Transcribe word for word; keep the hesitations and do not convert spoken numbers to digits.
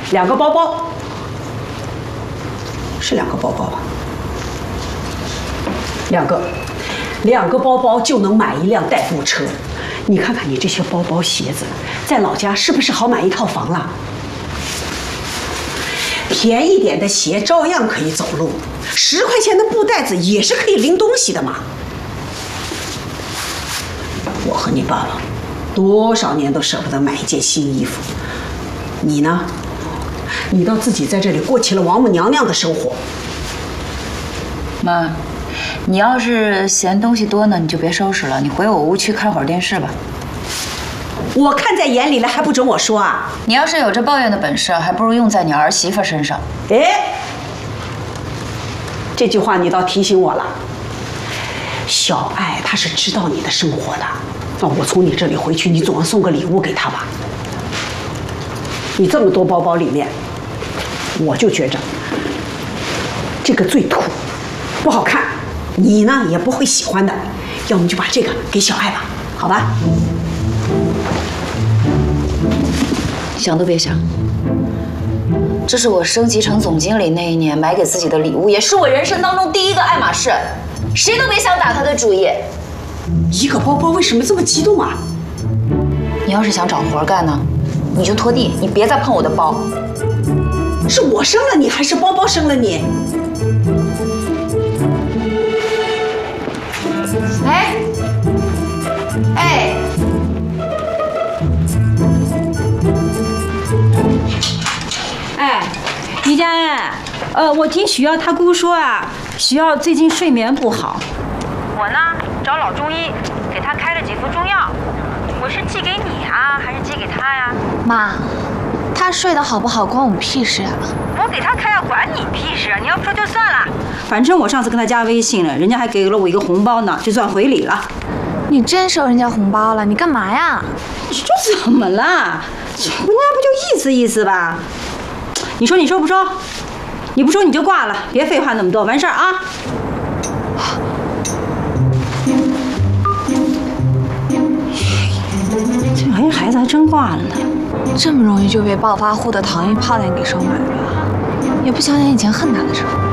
两个包包，是两个包包吧？两个，两个包包就能买一辆代步车。你看看你这些包包鞋子，在老家是不是好买一套房了？便宜点的鞋照样可以走路，十块钱的布袋子也是可以拎东西的嘛。我和你爸爸多少年都舍不得买一件新衣服，你呢？你倒自己在这里过起了王母娘娘的生活。 妈，你要是嫌东西多呢，你就别收拾了，你回我屋去看会儿电视吧。 我看在眼里了，还不准我说啊？ 你要是有这抱怨的本事，还不如用在你儿媳妇身上。 哎，这句话你倒提醒我了。小爱她是知道你的生活的，那我从你这里回去，你总要送个礼物给她吧？你这么多包包里面，我就觉着这个最土，不好看，你呢也不会喜欢的。要么就把这个给小爱吧，好吧？ 想都别想，这是我升级成总经理那一年买给自己的礼物，也是我人生当中第一个爱马仕，谁都别想打他的主意。 一个包包为什么这么激动啊？ 你要是想找活干呢，你就拖地，你别再碰我的包。 是我生了你，还是包包生了你？ 哎，哎。 哎，于佳恩，呃，我听许耀他姑说啊，许耀最近睡眠不好。 我呢，找老中医给他开了几副中药，我是寄给你啊，还是寄给他呀？ 妈，他睡得好不好关我屁事啊！ 我给他开药管你屁事啊！你要不说就算了。 反正我上次跟他加微信了，人家还给了我一个红包呢，就算回礼了。 你真收人家红包了？你干嘛呀？ 这怎么了？人家不就意思意思吧？你说你收不收？你不收你就挂了，别废话那么多，完事儿啊！这玩意孩子还真挂了呢， 这么容易就被暴发户的糖衣炮弹给收买了，也不想想以前恨他的时候。